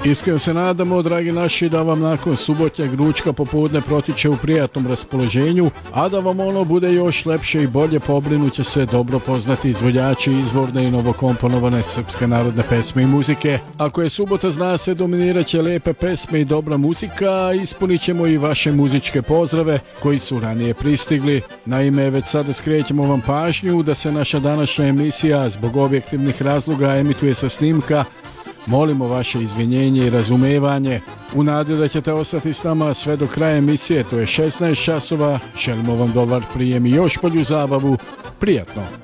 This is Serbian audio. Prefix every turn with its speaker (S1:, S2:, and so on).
S1: Iskreno se nadamo, dragi naši, da vam nakon subotnjeg ručka popodne protiče u prijatnom raspoloženju, a da vam ono bude još lepše i bolje, pobrinuće se dobro poznati izvođači izvorne i novokomponovane srpske narodne pesme i muzike. Ako je subota, zna se, dominirat će lepe pesme i dobra muzika, a ispunit ćemo i vaše muzičke pozdrave koji su ranije pristigli. Naime, već sada skrećemo vam pažnju da se naša današnja emisija zbog objektivnih razloga emituje sa snimka. Molimo vaše izvinjenje i razumevanje. U nadi da ćete ostati s nama sve do kraja emisije, to je 16 časova. Želimo vam dobar prijem i još bolju zabavu. Prijatno!